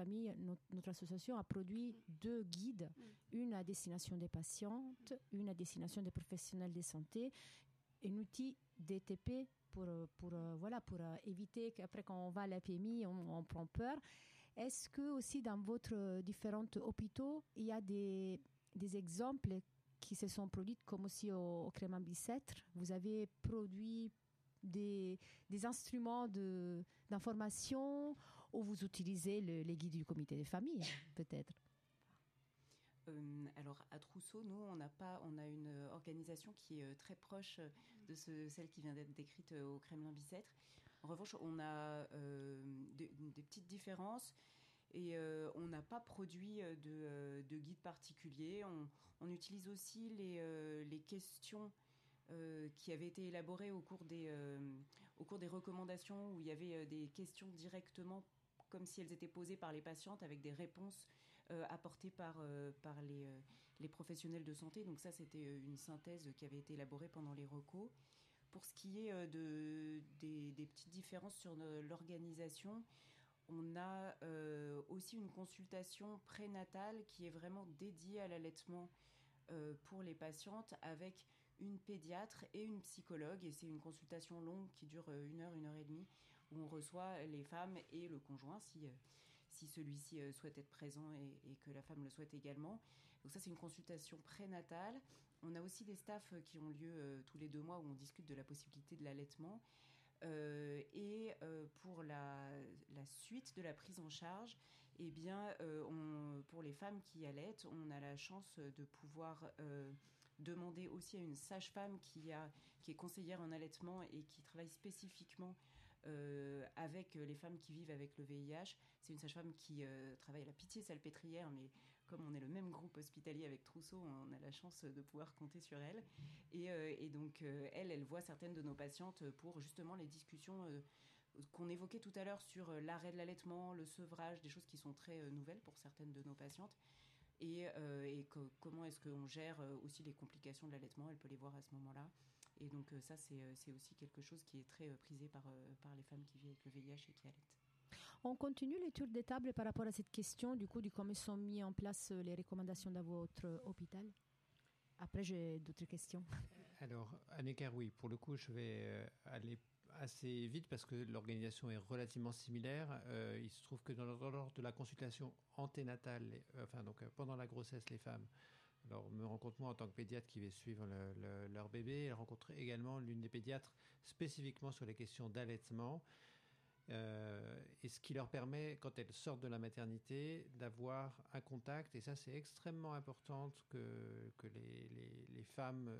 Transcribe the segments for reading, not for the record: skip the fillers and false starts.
famille, notre association a produit 2 guides, une à destination des patientes, une à destination des professionnels de santé, un outil DTP pour éviter qu'après quand on va à la PMI, on prend peur. Est-ce que aussi dans votre différents hôpitaux, il y a des exemples qui se sont produits comme aussi au Crémant-Bicêtre? Vous avez produit des instruments d'information ou vous utilisez les guides du comité des familles, peut-être? Alors à Trousseau, nous on a une organisation qui est très proche de celle qui vient d'être décrite au Kremlin-Bicêtre. En revanche, on a des petites différences et on n'a pas produit de guide particulier. On utilise aussi les questions qui avaient été élaborées au cours des recommandations, où il y avait des questions directement comme si elles étaient posées par les patientes avec des réponses apportées par les professionnels de santé. Donc ça, c'était une synthèse qui avait été élaborée pendant les recos. Pour ce qui est des petites différences sur l'organisation, on a aussi une consultation prénatale qui est vraiment dédiée à l'allaitement pour les patientes, avec une pédiatre et une psychologue. Et c'est une consultation longue qui dure 1 heure, 1 heure et demie, où on reçoit les femmes et le conjoint si celui-ci souhaite être présent et que la femme le souhaite également. Donc ça, c'est une consultation prénatale. On a aussi des staffs qui ont lieu tous les 2 mois où on discute de la possibilité de l'allaitement. Pour la suite de la prise en charge, eh bien, pour les femmes qui allaitent, on a la chance de pouvoir demander aussi à une sage-femme qui est conseillère en allaitement et qui travaille spécifiquement avec les femmes qui vivent avec le VIH. C'est une sage-femme qui travaille à la Pitié-Salpêtrière, mais comme on est le même groupe hospitalier avec Trousseau, on a la chance de pouvoir compter sur elle. Et donc, elle voit certaines de nos patientes pour justement les discussions qu'on évoquait tout à l'heure sur l'arrêt de l'allaitement, le sevrage, des choses qui sont très nouvelles pour certaines de nos patientes. Comment est-ce qu'on gère aussi les complications de l'allaitement, elle peut les voir à ce moment-là. Et donc ça, c'est aussi quelque chose qui est très prisé par les femmes qui vivent avec le VIH et qui allaitent. On continue les tours de table par rapport à cette question, du coup, de comment sont mis en place les recommandations dans votre hôpital. Après, j'ai d'autres questions. Alors, Anne-Ecker, oui, pour le coup, je vais aller assez vite parce que l'organisation est relativement similaire. Il se trouve que lors de la consultation anténatale, pendant la grossesse, les femmes me rencontrent moi en tant que pédiatre qui vais suivre leur bébé. Elles rencontrent également l'une des pédiatres spécifiquement sur les questions d'allaitement. Et ce qui leur permet, quand elles sortent de la maternité, d'avoir un contact. Et ça, c'est extrêmement important que les femmes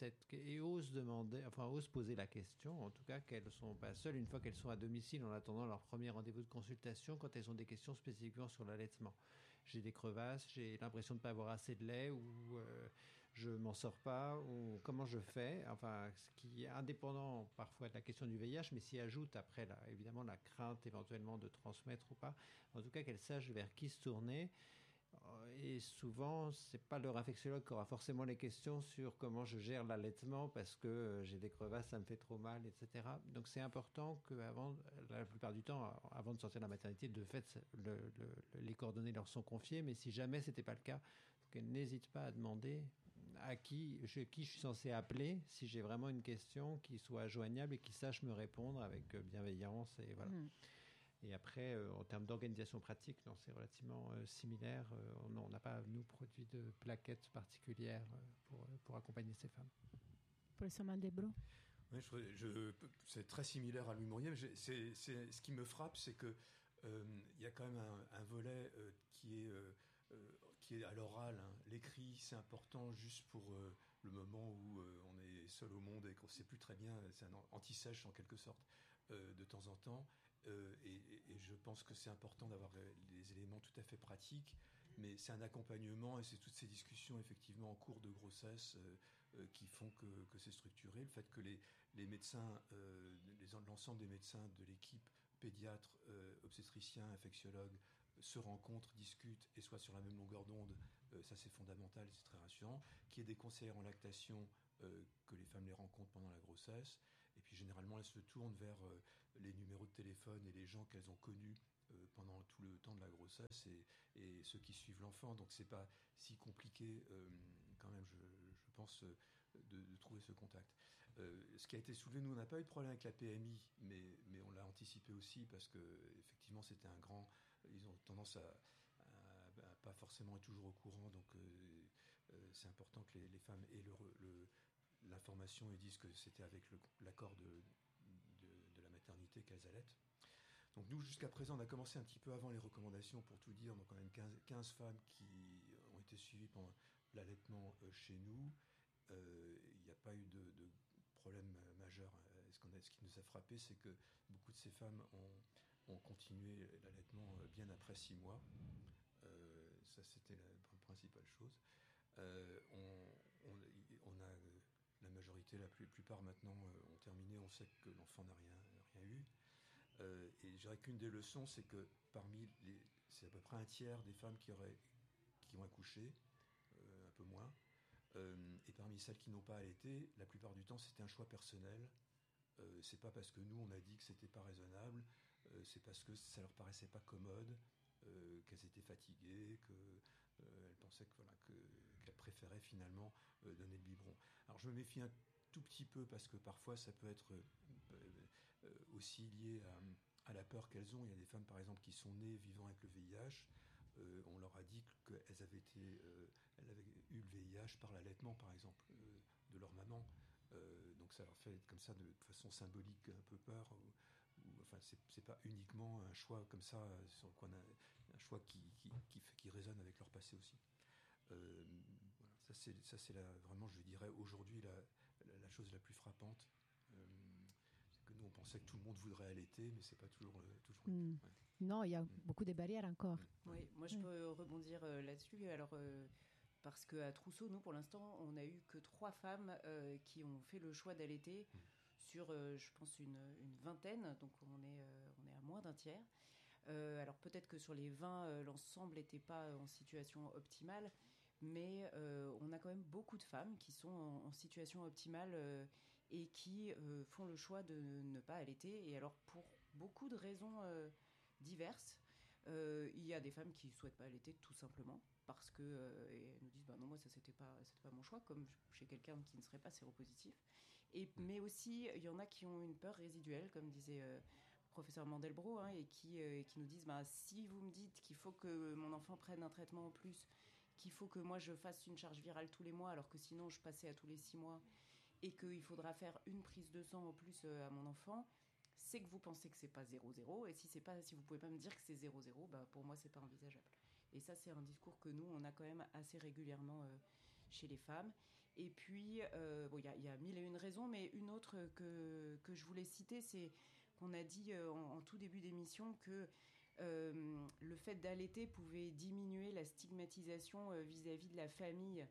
osent poser la question, en tout cas qu'elles ne sont pas seules une fois qu'elles sont à domicile en attendant leur premier rendez-vous de consultation, quand elles ont des questions spécifiquement sur l'allaitement. J'ai des crevasses, j'ai l'impression de ne pas avoir assez de lait, ou je ne m'en sors pas, ou comment je fais, enfin, ce qui est indépendant parfois de la question du VIH, mais s'y ajoute après, évidemment, la crainte éventuellement de transmettre ou pas. En tout cas, qu'elles sachent vers qui se tourner. Et souvent, ce n'est pas leur infectiologue qui aura forcément les questions sur comment je gère l'allaitement parce que j'ai des crevasses, ça me fait trop mal, etc. Donc c'est important qu'avant, la plupart du temps, avant de sortir de la maternité, de fait, les coordonnées leur sont confiées. Mais si jamais ce n'était pas le cas, qu'elles n'hésitent pas à demander à qui je suis censé appeler si j'ai vraiment une question qui soit joignable et qui sache me répondre avec bienveillance. Et voilà. Et après, en termes d'organisation pratique, non, c'est relativement similaire. On n'a pas, nous, produit de plaquettes particulières pour accompagner ces femmes. Professeur Mandebro. Oui, c'est très similaire à Louis Mourier. Mais ce qui me frappe, c'est que y a quand même un volet qui est à l'oral. Hein. L'écrit, c'est important juste pour le moment où on est seul au monde et qu'on ne sait plus très bien. C'est un anti-sèche en quelque sorte de temps en temps. Et je pense que c'est important d'avoir des éléments tout à fait pratiques, mais c'est un accompagnement et c'est toutes ces discussions effectivement en cours de grossesse qui font que c'est structuré. Le fait que les médecins, l'ensemble des médecins de l'équipe, pédiatres, obstétriciens, infectiologues, se rencontrent, discutent et soient sur la même longueur d'onde, ça c'est fondamental et c'est très rassurant. Qu'il y ait des conseillères en lactation, que les femmes les rencontrent pendant la grossesse. Et puis généralement, elles se tournent vers les numéros de téléphone et les gens qu'elles ont connus pendant tout le temps de la grossesse et ceux qui suivent l'enfant. Donc c'est pas si compliqué quand même, je pense, de trouver ce contact. Ce qui a été soulevé, nous on n'a pas eu de problème avec la PMI, mais on l'a anticipé aussi parce que effectivement c'était un grand. Ils ont tendance à pas forcément être toujours au courant, donc c'est important que les femmes aient l'information et disent que c'était avec l'accord de la maternité qu'elles allaitent. Donc nous, jusqu'à présent, on a commencé un petit peu avant les recommandations, pour tout dire. Donc quand même 15 femmes qui ont été suivies pendant l'allaitement chez nous. Il n'y a pas eu de problème majeur. Ce qui nous a frappé, c'est que beaucoup de ces femmes ont continué l'allaitement bien après 6 mois. Ça, c'était la principale chose. On a la majorité, la plupart maintenant ont terminé. On sait que l'enfant n'a rien eu. Et je dirais qu'une des leçons, c'est que c'est à peu près un tiers des femmes qui ont accouché, un peu moins. Et parmi celles qui n'ont pas allaité, la plupart du temps, c'était un choix personnel. C'est pas parce que nous, on a dit que c'était pas raisonnable, c'est parce que ça leur paraissait pas commode, qu'elles étaient fatiguées, qu'elles pensaient qu'elles préféraient finalement donner le biberon. Alors je me méfie un tout petit peu parce que parfois ça peut être aussi lié à la peur qu'elles ont. Il y a des femmes, par exemple, qui sont nées vivant avec le VIH. On leur a dit qu'elles avaient eu le VIH par l'allaitement, par exemple, de leur maman. Donc ça leur fait comme ça, de façon symbolique, un peu peur. Enfin, c'est pas uniquement un choix comme ça, un choix qui résonne avec leur passé aussi. Voilà, ça c'est vraiment, je dirais, aujourd'hui la chose la plus frappante. Que nous, on pensait que tout le monde voudrait allaiter, mais c'est pas toujours le cas. Ouais. Non, il y a beaucoup de barrières encore. Oui, moi je peux rebondir là-dessus. Alors, parce qu'à Trousseau, nous, pour l'instant, on n'a eu que 3 femmes qui ont fait le choix d'allaiter sur, je pense, une vingtaine. Donc, on est à moins d'un tiers. Alors, peut-être que sur les 20, l'ensemble n'était pas en situation optimale. Mais on a quand même beaucoup de femmes qui sont en situation optimale et qui font le choix de ne pas allaiter. Et alors, pour beaucoup de raisons diverses, il y a des femmes qui ne souhaitent pas allaiter tout simplement parce que elles nous disent non, moi ça c'était pas mon choix, comme chez quelqu'un qui ne serait pas séropositif. Mais aussi il y en a qui ont une peur résiduelle, comme disait professeur Mandelbrot, et qui nous disent si vous me dites qu'il faut que mon enfant prenne un traitement en plus, qu'il faut que moi je fasse une charge virale tous les mois alors que sinon je passais à tous les 6 mois, et qu'il faudra faire une prise de sang en plus à mon enfant, c'est que vous pensez que c'est pas 0,0, et si vous pouvez pas me dire que c'est 0,0, pour moi c'est pas envisageable. Et ça, c'est un discours que nous on a quand même assez régulièrement chez les femmes. Et puis il y a 1001 raisons, mais une autre que je voulais citer, c'est qu'on a dit en tout début d'émission que le fait d'allaiter pouvait diminuer la stigmatisation vis-à-vis de la famille,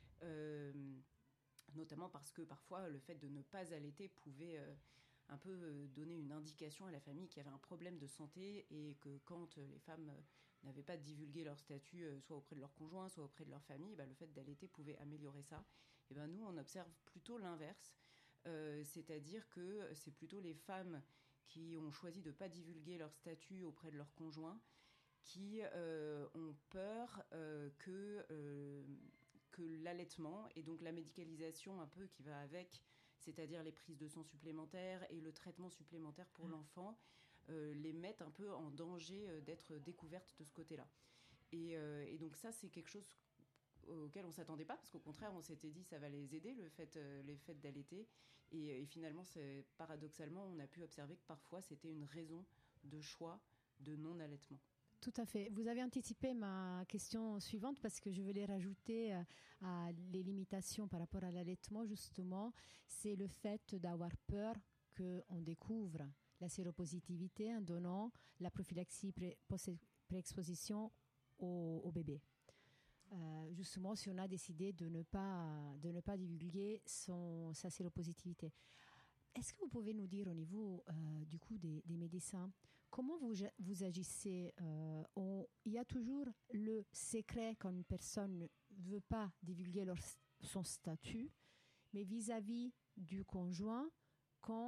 notamment parce que parfois le fait de ne pas allaiter pouvait un peu donner une indication à la famille qu'il y avait un problème de santé, et que quand les femmes n'avaient pas divulgué leur statut soit auprès de leur conjoint, soit auprès de leur famille, le fait d'allaiter pouvait améliorer ça. Et nous, on observe plutôt l'inverse, c'est-à-dire que c'est plutôt les femmes qui ont choisi de ne pas divulguer leur statut auprès de leur conjoint qui ont peur que l'allaitement et donc la médicalisation un peu qui va avec, c'est-à-dire les prises de sang supplémentaires et le traitement supplémentaire pour l'enfant, les mettent un peu en danger d'être découvertes de ce côté-là. Et donc ça, c'est quelque chose auquel on ne s'attendait pas, parce qu'au contraire, on s'était dit ça va les aider, les faits d'allaiter. Et finalement, paradoxalement, on a pu observer que parfois, c'était une raison de choix de non-allaitement. Tout à fait. Vous avez anticipé ma question suivante, parce que je voulais rajouter à les limitations par rapport à l'allaitement, justement, c'est le fait d'avoir peur qu'on découvre la séropositivité en donnant la prophylaxie pré-exposition au bébé. Justement, si on a décidé de ne pas divulguer sa séropositivité. Est-ce que vous pouvez nous dire au niveau du coup des médecins, comment vous agissez? Il y a toujours le secret quand une personne ne veut pas divulguer son statut, mais vis-à-vis du conjoint, quand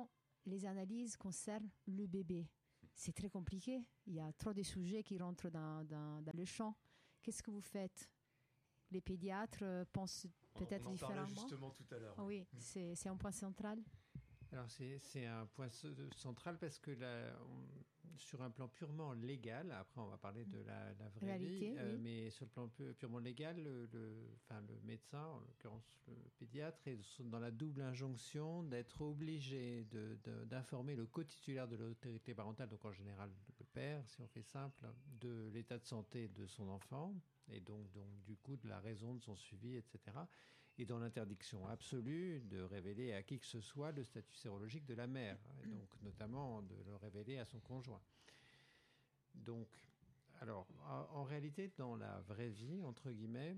les analyses concernent le bébé. C'est très compliqué. Il y a trop de sujets qui rentrent dans le champ. Qu'est-ce que vous faites? Les pédiatres pensent peut-être différemment. On en parlait justement tout à l'heure. Oui, c'est un point central. Alors c'est un point central parce que sur un plan purement légal, après on va parler de la vraie réalité, vie, oui. mais sur le plan purement légal, le médecin, en l'occurrence le pédiatre, est dans la double injonction d'être obligé d'informer le co-titulaire de l'autorité parentale, donc en général le père, si on fait simple, de l'état de santé de son enfant, et donc du coup de la raison de son suivi, etc., et dans l'interdiction absolue de révéler à qui que ce soit le statut sérologique de la mère, et donc notamment de le révéler à son conjoint. Donc, alors, en réalité, dans la vraie vie, entre guillemets,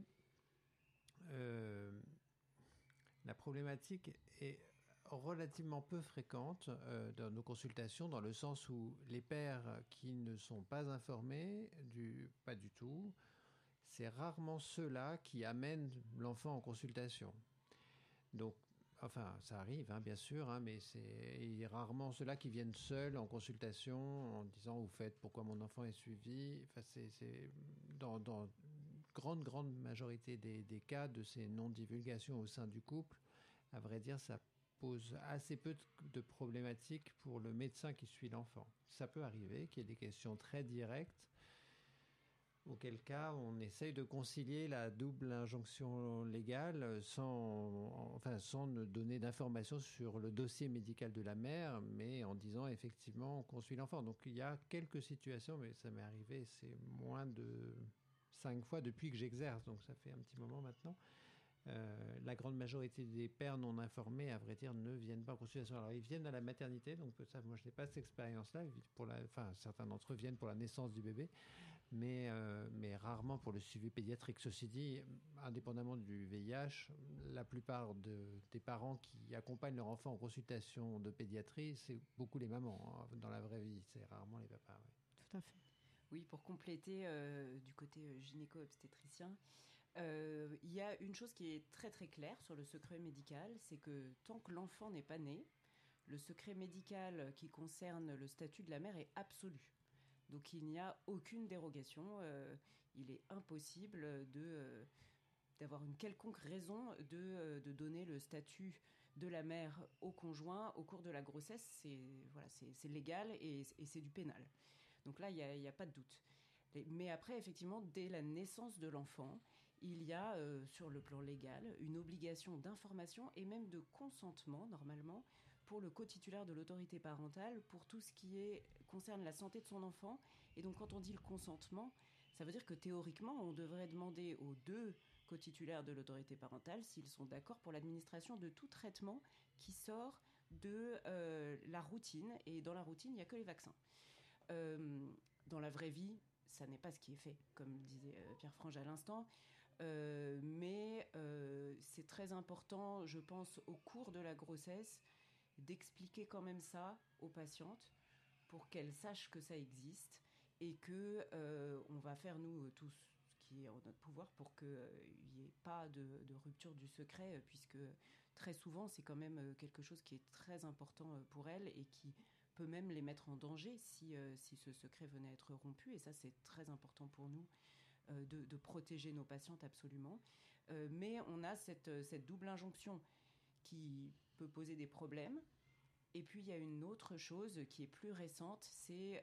la problématique est relativement peu fréquente dans nos consultations, dans le sens où les pères qui ne sont pas informés, pas du tout, c'est rarement ceux-là qui amènent l'enfant en consultation. Donc, enfin, ça arrive, hein, bien sûr, hein, mais c'est rarement ceux-là qui viennent seuls en consultation en disant « Au fait, pourquoi mon enfant est suivi ?» Enfin, c'est dans grande majorité des cas de ces non-divulgations au sein du couple, à vrai dire, ça pose assez peu de problématiques pour le médecin qui suit l'enfant. Ça peut arriver qu'il y ait des questions très directes, auquel cas on essaye de concilier la double injonction légale sans ne donner d'informations sur le dossier médical de la mère, mais en disant effectivement qu'on suit l'enfant. Donc il y a quelques situations, mais ça m'est arrivé, c'est moins de 5 fois depuis que j'exerce, donc ça fait un petit moment maintenant. La grande majorité des pères non informés, à vrai dire, ne viennent pas en consultation. Alors ils viennent à la maternité, donc ça, moi je n'ai pas cette expérience-là. Certains d'entre eux viennent pour la naissance du bébé, mais rarement pour le suivi pédiatrique. Ceci dit, indépendamment du VIH, la plupart des parents qui accompagnent leur enfant en consultation de pédiatrie, c'est beaucoup les mamans, hein, dans la vraie vie, c'est rarement les papas. Oui. Tout à fait. Oui, pour compléter du côté gynéco-obstétricien, il y a une chose qui est très très claire sur le secret médical, c'est que tant que l'enfant n'est pas né, le secret médical qui concerne le statut de la mère est absolu. Donc il n'y a aucune dérogation, il est impossible d'avoir une quelconque raison de donner le statut de la mère au conjoint au cours de la grossesse. C'est légal et c'est du pénal. Donc là, il n'y a pas de doute. Mais après, effectivement, dès la naissance de l'enfant, il y a, sur le plan légal, une obligation d'information et même de consentement, normalement, pour le co-titulaire de l'autorité parentale, pour tout ce qui concerne la santé de son enfant. Et donc, quand on dit le consentement, ça veut dire que théoriquement, on devrait demander aux deux co-titulaires de l'autorité parentale s'ils sont d'accord pour l'administration de tout traitement qui sort de la routine. Et dans la routine, il n'y a que les vaccins. Dans la vraie vie, ça n'est pas ce qui est fait, comme disait Pierre Frange à l'instant. Mais c'est très important, je pense, au cours de la grossesse, d'expliquer quand même ça aux patientes pour qu'elles sachent que ça existe et que on va faire, nous, tout ce qui est en notre pouvoir pour qu'il n'y ait pas de rupture du secret, puisque très souvent, c'est quand même quelque chose qui est très important pour elles et qui peut même les mettre en danger si ce secret venait à être rompu. Et ça, c'est très important pour nous de protéger nos patientes absolument. Mais on a cette double injonction qui peut poser des problèmes. Et puis, il y a une autre chose qui est plus récente, c'est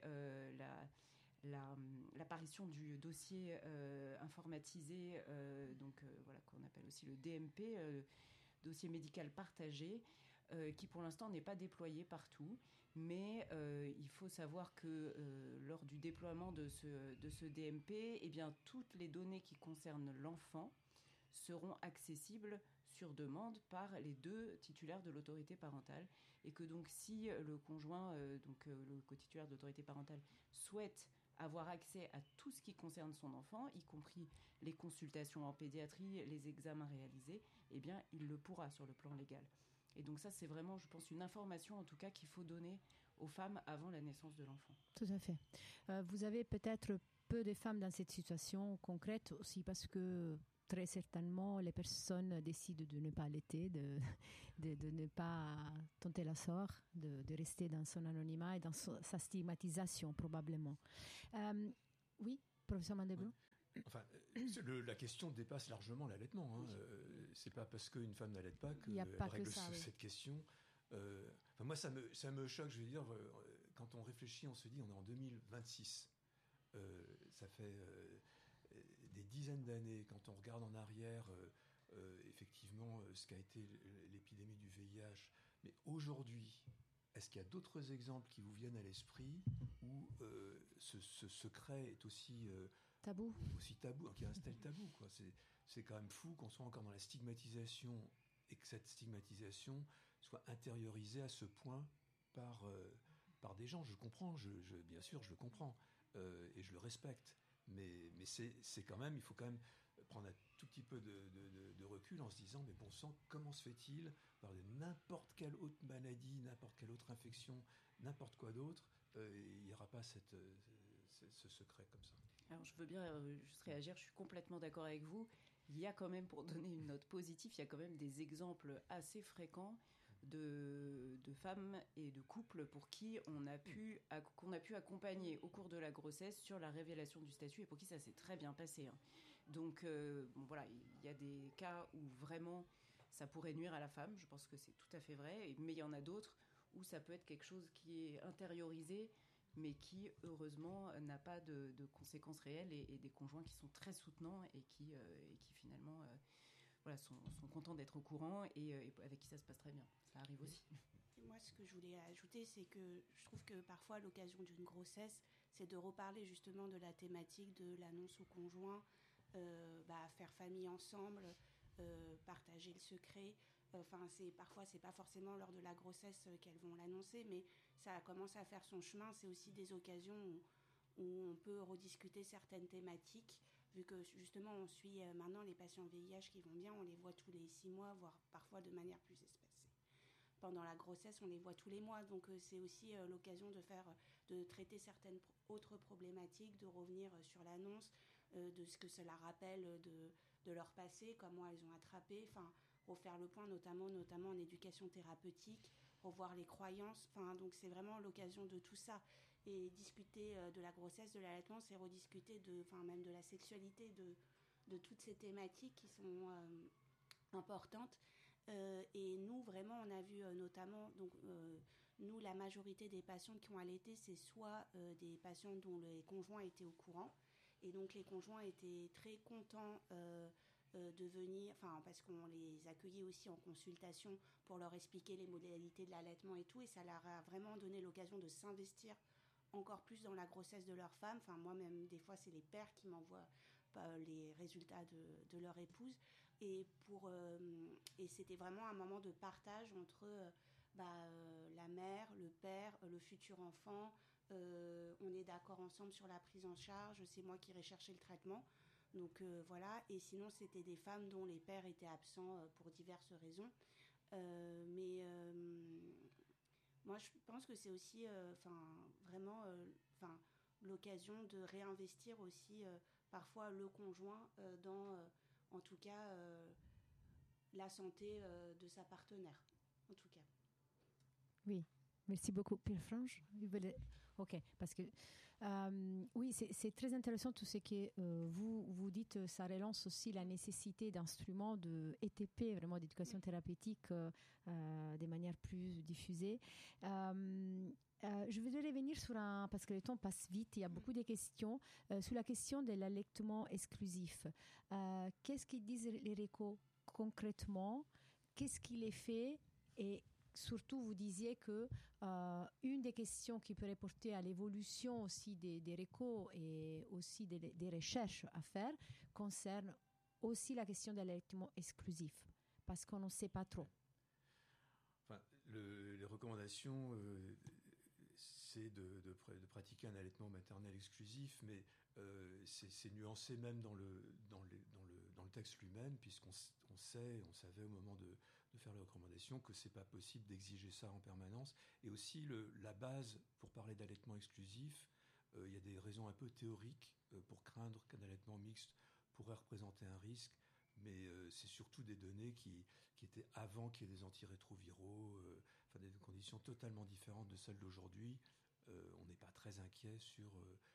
l'apparition du dossier informatisé, qu'on appelle aussi le DMP, dossier médical partagé, qui pour l'instant n'est pas déployé partout. Mais il faut savoir que lors du déploiement de ce DMP, eh bien, toutes les données qui concernent l'enfant seront accessibles sur demande par les deux titulaires de l'autorité parentale. Et que donc si le conjoint, le co-titulaire de l'autorité parentale, souhaite avoir accès à tout ce qui concerne son enfant, y compris les consultations en pédiatrie, les examens réalisés, eh bien, il le pourra sur le plan légal. Et donc ça, c'est vraiment, je pense, une information en tout cas qu'il faut donner aux femmes avant la naissance de l'enfant. Tout à fait. Vous avez peut-être peu de femmes dans cette situation concrète aussi parce que très certainement, les personnes décident de ne pas allaiter, de ne pas tenter la sort, de rester dans son anonymat et dans sa stigmatisation, probablement. Oui, professeur Mandelbrot. Enfin, la question dépasse largement l'allaitement. Hein. C'est pas parce qu'une femme n'allaite pas qu'elle règle cette question. Moi, ça me choque, je veux dire, quand on réfléchit, on se dit, on est en 2026. Ça fait des dizaines d'années. Quand on regarde en arrière, effectivement, ce qu'a été l'épidémie du VIH. Mais aujourd'hui, est-ce qu'il y a d'autres exemples qui vous viennent à l'esprit où ce secret est aussi tabou, qui reste tel tabou, quoi. C'est quand même fou qu'on soit encore dans la stigmatisation et que cette stigmatisation soit intériorisée à ce point par des gens. Je comprends, bien sûr, je le comprends et je le respecte. Mais c'est quand même, il faut quand même prendre un tout petit peu de recul en se disant, mais bon sang, comment se fait-il par n'importe quelle autre maladie, n'importe quelle autre infection, n'importe quoi d'autre, il n'y aura pas ce secret comme ça. Alors je veux bien juste réagir, je suis complètement d'accord avec vous. Il y a quand même, pour donner une note positive, il y a quand même des exemples assez fréquents de femmes et de couples pour qui qu'on a pu accompagner au cours de la grossesse sur la révélation du statut et pour qui ça s'est très bien passé. Hein. Donc voilà, il y a des cas où vraiment ça pourrait nuire à la femme, je pense que c'est tout à fait vrai, mais il y en a d'autres où ça peut être quelque chose qui est intériorisé mais qui, heureusement, n'a pas de conséquences réelles et des conjoints qui sont très soutenants et qui finalement voilà, sont contents d'être au courant et avec qui ça se passe très bien. Ça arrive aussi. Et moi, ce que je voulais ajouter, c'est que je trouve que parfois, à l'occasion d'une grossesse, c'est de reparler justement de la thématique de l'annonce au conjoint, faire famille ensemble, partager le secret. Parfois, c'est pas forcément lors de la grossesse qu'elles vont l'annoncer, mais ça commence à faire son chemin. C'est aussi des occasions où on peut rediscuter certaines thématiques, vu que justement on suit maintenant les patients VIH qui vont bien, on les voit tous les 6 mois, voire parfois de manière plus espacée. Pendant la grossesse, on les voit tous les mois, donc c'est aussi l'occasion de traiter certaines autres problématiques, de revenir sur l'annonce, de ce que cela rappelle de leur passé, comment elles ont attrapé, refaire le point, notamment en éducation thérapeutique, revoir les croyances. Donc c'est vraiment l'occasion de tout ça. Et discuter de la grossesse, de l'allaitement, c'est rediscuter même de la sexualité, de toutes ces thématiques qui sont importantes. Et nous, vraiment, on a vu notamment, nous, la majorité des patientes qui ont allaité, c'est soit des patientes dont les conjoints étaient au courant. Et donc les conjoints étaient très contents de venir, parce qu'on les accueillait aussi en consultation pour leur expliquer les modalités de l'allaitement et tout, et ça leur a vraiment donné l'occasion de s'investir encore plus dans la grossesse de leur femme. Moi-même, des fois, c'est les pères qui m'envoient les résultats de leur épouse, et c'était vraiment un moment de partage entre la mère, le père, le futur enfant. On est d'accord ensemble sur la prise en charge, c'est moi qui irai chercher le traitement. Donc voilà, et sinon c'était des femmes dont les pères étaient absents pour diverses raisons. Moi je pense que c'est aussi vraiment l'occasion de réinvestir aussi parfois le conjoint dans en tout cas la santé de sa partenaire, en tout cas. Oui, merci beaucoup. Pierre Frange, ok, parce que oui, c'est très intéressant tout ce que vous dites. Ça relance aussi la nécessité d'instruments de ETP, vraiment d'éducation thérapeutique, de manière plus diffusée. Je voudrais revenir parce que le temps passe vite, il y a beaucoup de questions, sur la question de l'allaitement exclusif. Qu'est-ce qu'ils disent les RECO concrètement? Qu'est-ce qu'il est fait? Et surtout, vous disiez que une des questions qui peut porter à l'évolution aussi des RECO et aussi des recherches à faire concerne aussi la question de l'allaitement exclusif, parce qu'on ne sait pas trop. Les recommandations, c'est de pratiquer un allaitement maternel exclusif, mais c'est nuancé même dans le texte lui-même, puisqu'on savait au moment de faire les recommandations que c'est pas possible d'exiger ça en permanence. Et aussi la base pour parler d'allaitement exclusif, il y a des raisons un peu théoriques pour craindre qu'un allaitement mixte pourrait représenter un risque, mais c'est surtout des données qui étaient avant qu'il y ait des antirétroviraux, des conditions totalement différentes de celles d'aujourd'hui. On n'est pas très inquiet sur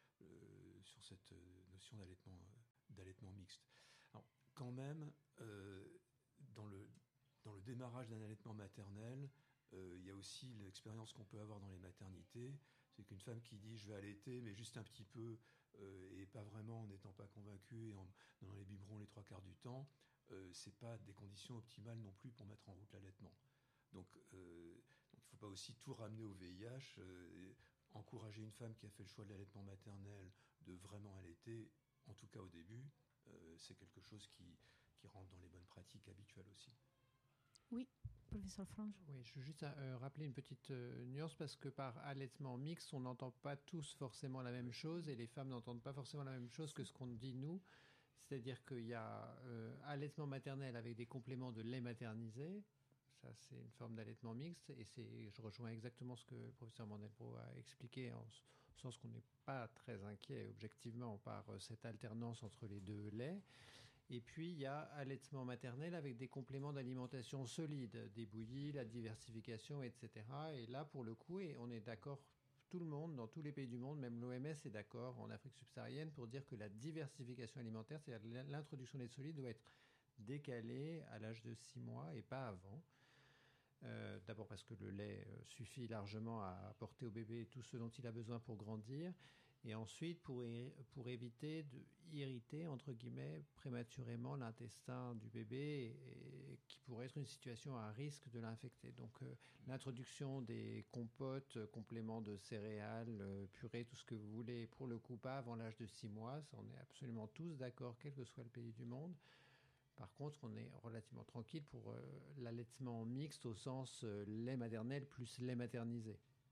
cette notion d'allaitement mixte. Alors, quand même, dans le démarrage d'un allaitement maternel, il y a aussi l'expérience qu'on peut avoir dans les maternités. C'est qu'une femme qui dit je vais allaiter, mais juste un petit peu, et pas vraiment en n'étant pas convaincue et en donnant les biberons les 3/4 du temps, c'est pas des conditions optimales non plus pour mettre en route l'allaitement. Donc il ne faut pas aussi tout ramener au VIH. Encourager une femme qui a fait le choix de l'allaitement maternel de vraiment allaiter, en tout cas au début, c'est quelque chose qui rentre dans les bonnes pratiques habituelles aussi. Oui, professeur Frange. Oui, je veux juste rappeler une petite nuance, parce que par allaitement mixte, on n'entend pas tous forcément la même chose, et les femmes n'entendent pas forcément la même chose que ce qu'on dit nous. C'est-à-dire qu'il y a allaitement maternel avec des compléments de lait maternisé. Ça, c'est une forme d'allaitement mixte, et je rejoins exactement ce que le professeur Mandelbrot a expliqué, en sens qu'on n'est pas très inquiet objectivement par cette alternance entre les deux laits. Et puis, il y a allaitement maternel avec des compléments d'alimentation solides, des bouillies, la diversification, etc. Et là, pour le coup, et on est d'accord, tout le monde, dans tous les pays du monde, même l'OMS est d'accord en Afrique subsaharienne pour dire que la diversification alimentaire, c'est-à-dire l'introduction des solides, doit être décalée à l'âge de 6 mois et pas avant. D'abord parce que le lait suffit largement à apporter au bébé tout ce dont il a besoin pour grandir, et ensuite pour éviter d'irriter, entre guillemets, prématurément l'intestin du bébé, et qui pourrait être une situation à risque de l'infecter. Donc l'introduction des compotes, compléments de céréales, purées, tout ce que vous voulez, pour le coup pas avant l'âge de 6 mois, ça, on est absolument tous d'accord, quel que soit le pays du monde. Par contre, on est relativement tranquille pour l'allaitement mixte au sens lait maternel plus lait maternisé.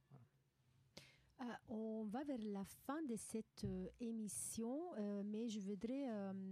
Voilà. On va vers la fin de cette émission, mais je voudrais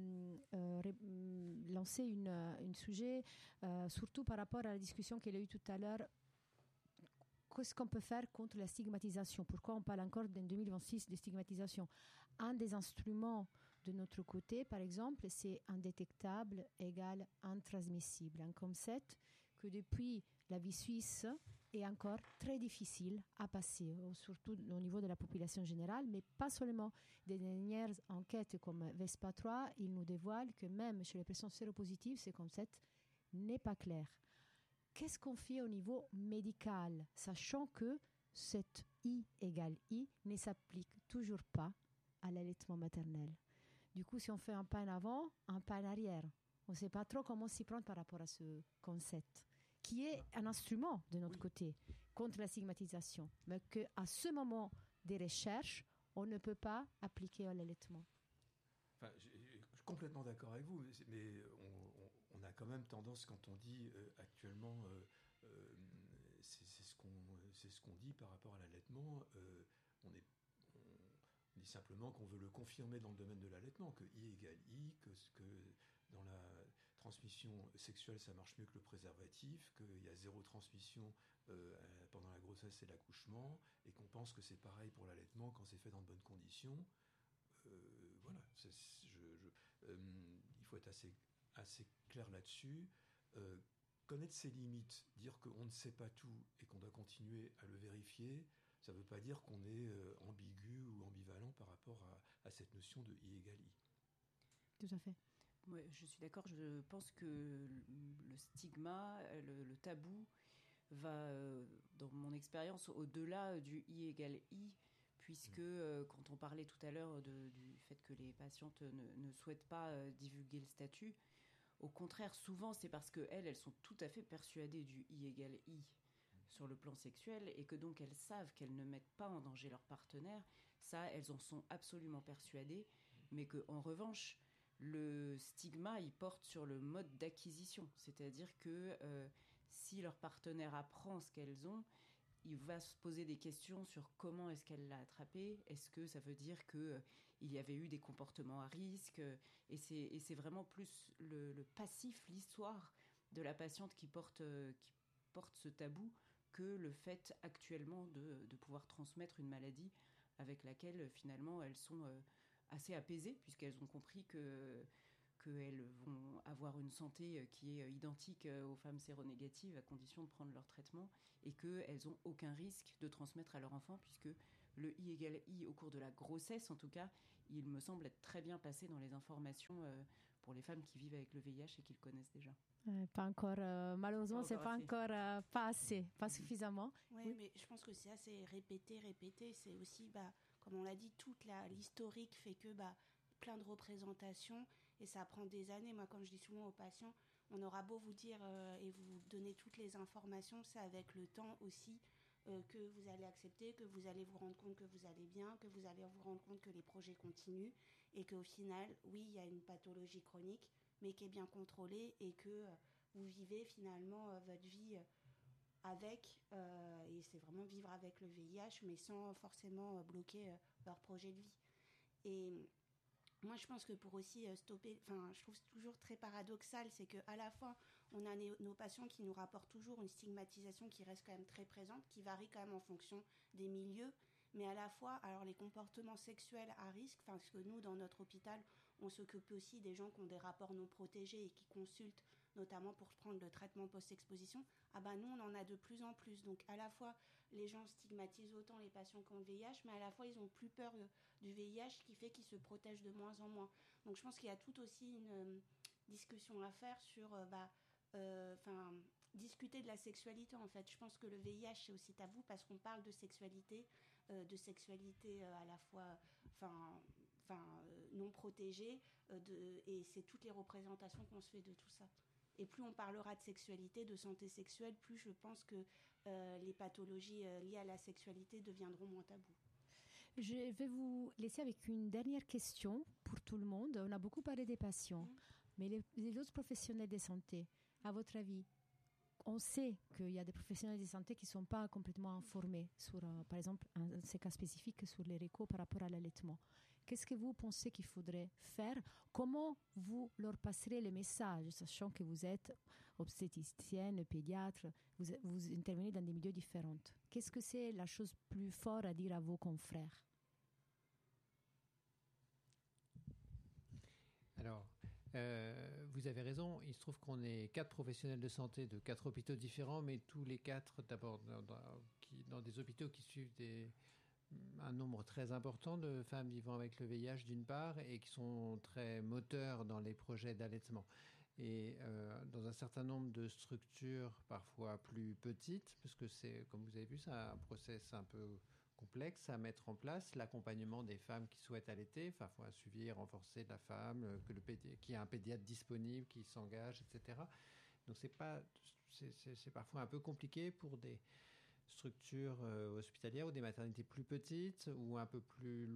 lancer un sujet, surtout par rapport à la discussion qu'il y a eu tout à l'heure. Qu'est-ce qu'on peut faire contre la stigmatisation? Pourquoi on parle encore en 2026 de stigmatisation? Un des instruments de notre côté, par exemple, c'est indétectable égale intransmissible. Un concept que depuis la vie suisse est encore très difficile à passer, surtout au niveau de la population générale, mais pas seulement. Des dernières enquêtes comme VESPA 3, ils nous dévoilent que même chez les personnes séropositives, ce concept n'est pas clair. Qu'est-ce qu'on fait au niveau médical, sachant que cette I égale I ne s'applique toujours pas à l'allaitement maternel? Du coup, si on fait un pas en avant, un pas en arrière, on ne sait pas trop comment s'y prendre par rapport à ce concept, qui est un instrument de notre côté contre la stigmatisation, mais qu'à ce moment des recherches, on ne peut pas appliquer à l'allaitement. Enfin, je suis complètement d'accord avec vous, mais on a quand même tendance, quand on dit actuellement, c'est ce qu'on dit par rapport à l'allaitement, on dit simplement qu'on veut le confirmer dans le domaine de l'allaitement, que I égale I, que dans la transmission sexuelle, ça marche mieux que le préservatif, qu'il y a 0 transmission pendant la grossesse et l'accouchement, et qu'on pense que c'est pareil pour l'allaitement quand c'est fait dans de bonnes conditions. Voilà, il faut être assez clair là-dessus. Connaître ses limites, dire qu'on ne sait pas tout et qu'on doit continuer à le vérifier, ça ne veut pas dire qu'on est ambigu ou ambivalent par rapport à cette notion de I égale I. Tout à fait. Ouais, je suis d'accord. Je pense que le stigma, le tabou va, dans mon expérience, au-delà du I égale I, puisque quand on parlait tout à l'heure du fait que les patientes ne souhaitent pas divulguer le statut, au contraire, souvent, c'est parce qu'elles sont tout à fait persuadées du I égale I sur le plan sexuel, et que donc elles savent qu'elles ne mettent pas en danger leur partenaire. Ça, elles en sont absolument persuadées, mais qu'en revanche, le stigma, il porte sur le mode d'acquisition. C'est-à-dire que si leur partenaire apprend ce qu'elles ont, il va se poser des questions sur comment est-ce qu'elle l'a attrapé. Est-ce que ça veut dire qu'il y avait eu des comportements à risque? Et c'est vraiment plus le passif, l'histoire de la patiente qui porte ce tabou, que le fait actuellement de pouvoir transmettre une maladie avec laquelle finalement elles sont assez apaisées, puisqu'elles ont compris que qu'elles vont avoir une santé qui est identique aux femmes séronégatives à condition de prendre leur traitement et qu'elles n'ont aucun risque de transmettre à leur enfant puisque le I égale I au cours de la grossesse, en tout cas, il me semble être très bien passé dans les informations pour les femmes qui vivent avec le VIH et qui le connaissent déjà. Pas encore, malheureusement, c'est pas encore pas assez, pas suffisamment. Oui, mais je pense que c'est assez répété. C'est aussi, comme on l'a dit, toute l'historique fait que plein de représentations et ça prend des années. Moi, comme je dis souvent aux patients, on aura beau vous dire et vous donner toutes les informations, c'est avec le temps aussi que vous allez accepter, que vous allez vous rendre compte que vous allez bien, que vous allez vous rendre compte que les projets continuent et qu'au final, oui, il y a une pathologie chronique, mais qui est bien contrôlée et que vous vivez finalement votre vie avec, et c'est vraiment vivre avec le VIH, mais sans forcément bloquer leur projet de vie. Et moi, je pense que pour aussi stopper, je trouve toujours très paradoxal, c'est qu'à la fois, on a nos patients qui nous rapportent toujours une stigmatisation qui reste quand même très présente, qui varie quand même en fonction des milieux, mais à la fois, alors les comportements sexuels à risque, parce que nous, dans notre hôpital, on s'occupe aussi des gens qui ont des rapports non protégés et qui consultent, notamment pour prendre le traitement post-exposition. Nous, on en a de plus en plus. Donc, à la fois, les gens stigmatisent autant les patients qui ont le VIH, mais à la fois, ils ont plus peur du VIH, ce qui fait qu'ils se protègent de moins en moins. Donc, je pense qu'il y a tout aussi une discussion à faire sur, discuter de la sexualité, en fait. Je pense que le VIH, c'est aussi tabou parce qu'on parle de sexualité à la fois, non protégée, et c'est toutes les représentations qu'on se fait de tout ça. Et plus on parlera de sexualité, de santé sexuelle, plus je pense que les pathologies liées à la sexualité deviendront moins tabous. Je vais vous laisser avec une dernière question pour tout le monde. On a beaucoup parlé des patients, mais les autres professionnels de santé, à votre avis, on sait qu'il y a des professionnels de santé qui ne sont pas complètement informés sur, par exemple, ces cas spécifiques sur les récos par rapport à l'allaitement. Qu'est-ce que vous pensez qu'il faudrait faire? Comment vous leur passerez les messages, sachant que vous êtes obstétricienne, pédiatre, vous intervenez dans des milieux différents? Qu'est-ce que c'est la chose plus forte à dire à vos confrères? Alors, vous avez raison, il se trouve qu'on est 4 professionnels de santé de 4 hôpitaux différents, mais tous les 4 d'abord dans des hôpitaux qui suivent un nombre très important de femmes vivant avec le VIH d'une part et qui sont très moteurs dans les projets d'allaitement. Et dans un certain nombre de structures parfois plus petites, parce que c'est, comme vous avez vu, c'est un process un peu complexe à mettre en place, l'accompagnement des femmes qui souhaitent allaiter, il faut un suivi renforcé de la femme, qu'il y ait un pédiatre disponible qui s'engage, etc. Donc c'est parfois un peu compliqué pour des structures hospitalières ou des maternités plus petites ou un peu plus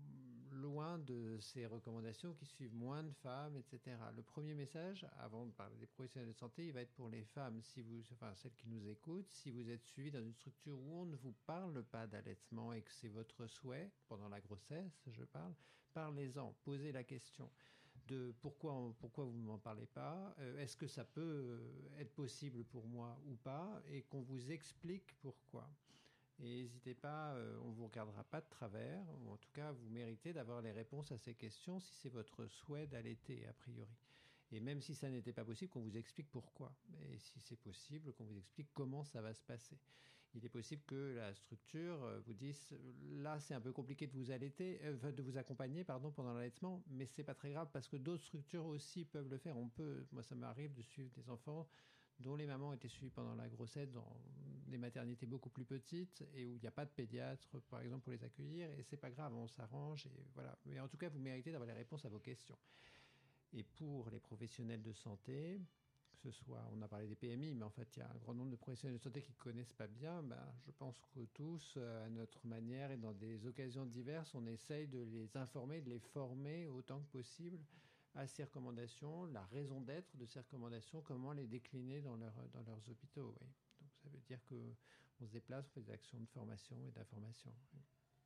loin de ces recommandations qui suivent moins de femmes, etc. Le premier message, avant de parler des professionnels de santé, il va être pour les femmes, celles qui nous écoutent. Si vous êtes suivis dans une structure où on ne vous parle pas d'allaitement et que c'est votre souhait, pendant la grossesse, parlez-en, posez la question de pourquoi vous ne m'en parlez pas, est-ce que ça peut être possible pour moi ou pas, et qu'on vous explique pourquoi. Et n'hésitez pas, on ne vous regardera pas de travers, ou en tout cas vous méritez d'avoir les réponses à ces questions si c'est votre souhait d'allaiter a priori. Et même si ça n'était pas possible, qu'on vous explique pourquoi. Et si c'est possible, qu'on vous explique comment ça va se passer. Il est possible que la structure vous dise là c'est un peu compliqué de vous accompagner pendant l'allaitement, mais c'est pas très grave parce que d'autres structures aussi peuvent le faire. Moi ça m'arrive de suivre des enfants dont les mamans étaient suivies pendant la grossesse dans des maternités beaucoup plus petites et où il n'y a pas de pédiatre par exemple pour les accueillir, et c'est pas grave, on s'arrange et voilà. Mais en tout cas vous méritez d'avoir les réponses à vos questions. Et pour les professionnels de santé, que ce soit, on a parlé des PMI, mais en fait, il y a un grand nombre de professionnels de santé qui ne connaissent pas bien. Je pense que tous, à notre manière et dans des occasions diverses, on essaye de les informer, de les former autant que possible à ces recommandations, la raison d'être de ces recommandations, comment les décliner dans leurs hôpitaux. Oui. Donc, ça veut dire qu'on se déplace, on fait des actions de formation et d'information. Oui.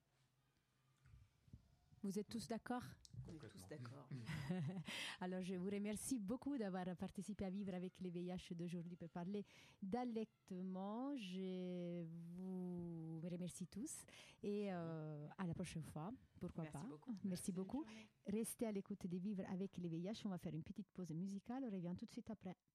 Vous êtes tous d'accord? On est tous d'accord. Alors, je vous remercie beaucoup d'avoir participé à Vivre avec les VIH d'aujourd'hui pour parler d'allaitement. Je vous remercie remercie tous et à la prochaine fois, pourquoi Merci pas. beaucoup. Merci beaucoup. Bonne journée. Restez à l'écoute des Vivre avec les VIH. On va faire une petite pause musicale. On revient tout de suite après.